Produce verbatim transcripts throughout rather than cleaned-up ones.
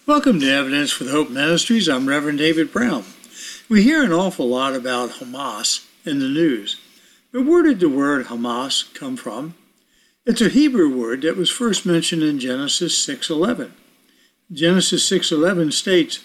Welcome to Evidence for the Hope Ministries. I'm Reverend David Brown. We hear an awful lot about Hamas in the news, but where did the word Hamas come from? It's a Hebrew word that was first mentioned in Genesis six eleven. Genesis six eleven states,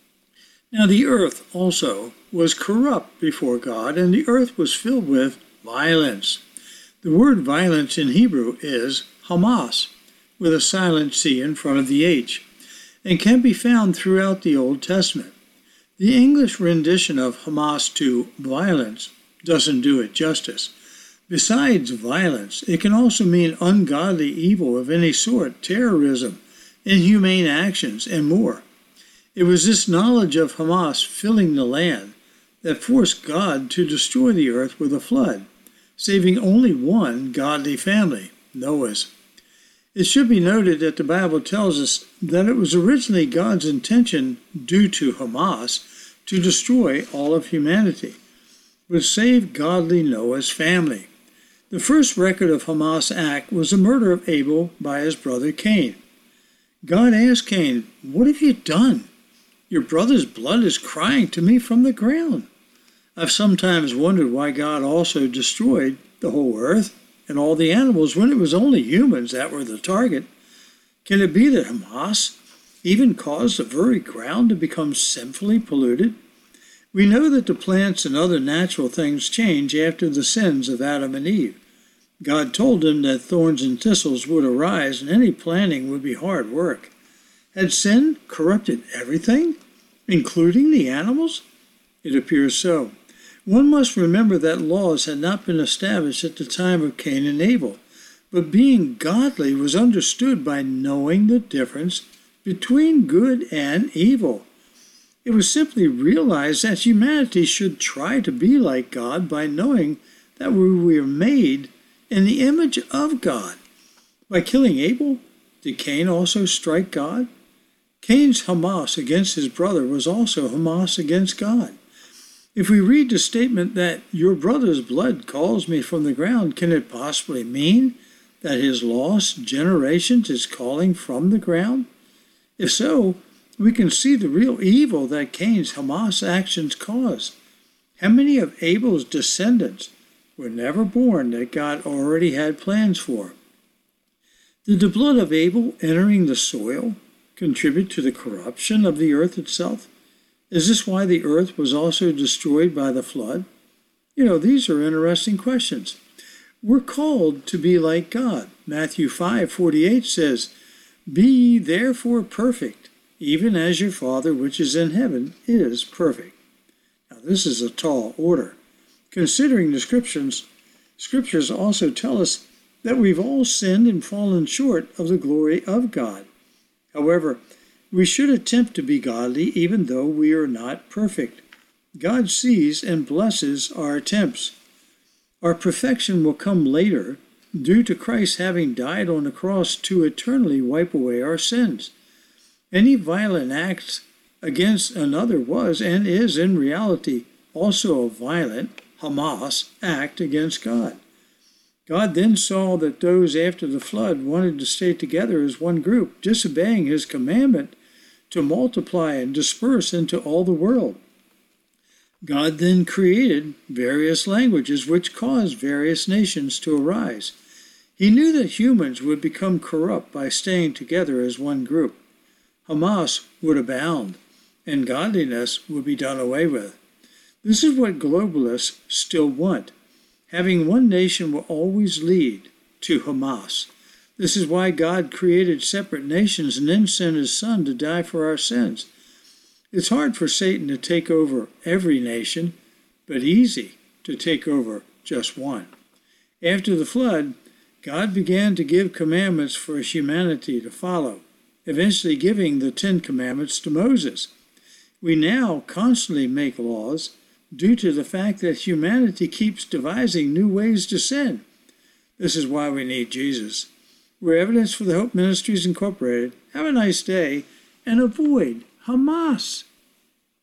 "Now the earth also was corrupt before God, and the earth was filled with violence." The word violence in Hebrew is Hamas, with a silent C in front of the H, and can be found throughout the Old Testament. The English rendition of Hamas to violence doesn't do it justice. Besides violence, it can also mean ungodly evil of any sort, terrorism, inhumane actions, and more. It was this knowledge of Hamas filling the land that forced God to destroy the earth with a flood, saving only one godly family, Noah's. It should be noted that the Bible tells us that it was originally God's intention, due to Hamas, to destroy all of humanity, but save godly Noah's family. The first record of Hamas' act was the murder of Abel by his brother Cain. God asked Cain, "What have you done? Your brother's blood is crying to me from the ground." I've sometimes wondered why God also destroyed the whole earth and all the animals when it was only humans that were the target. Can it be that Hamas even caused the very ground to become sinfully polluted? We know that the plants and other natural things change after the sins of Adam and Eve. God told them that thorns and thistles would arise and any planting would be hard work. Had sin corrupted everything, including the animals? It appears so. One must remember that laws had not been established at the time of Cain and Abel, but being godly was understood by knowing the difference between good and evil. It was simply realized that humanity should try to be like God by knowing that we were made in the image of God. By killing Abel, did Cain also strike God? Cain's Hamas against his brother was also Hamas against God. If we read the statement that your brother's blood calls me from the ground, can it possibly mean that his lost generations is calling from the ground? If so, we can see the real evil that Cain's Hamas actions caused. How many of Abel's descendants were never born that God already had plans for? Did the blood of Abel entering the soil contribute to the corruption of the earth itself? Is this why the earth was also destroyed by the flood? You know, these are interesting questions. We're called to be like God. Matthew five forty-eight says, "Be ye therefore perfect, even as your Father which is in heaven is perfect." Now, this is a tall order. Considering the scriptures, scriptures also tell us that we've all sinned and fallen short of the glory of God. However, we should attempt to be godly even though we are not perfect. God sees and blesses our attempts. Our perfection will come later due to Christ having died on the cross to eternally wipe away our sins. Any violent act against another was and is in reality also a violent Hamas act against God. God then saw that those after the flood wanted to stay together as one group, disobeying his commandment to multiply and disperse into all the world. God then created various languages which caused various nations to arise. He knew that humans would become corrupt by staying together as one group. Hamas would abound, and godliness would be done away with. This is what globalists still want. Having one nation will always lead to Hamas. This is why God created separate nations and then sent his Son to die for our sins. It's hard for Satan to take over every nation, but easy to take over just one. After the flood, God began to give commandments for humanity to follow, eventually giving the Ten Commandments to Moses. We now constantly make laws due to the fact that humanity keeps devising new ways to sin. This is why we need Jesus. We're Evidence for the Hope Ministries Incorporated. Have a nice day and avoid Hamas.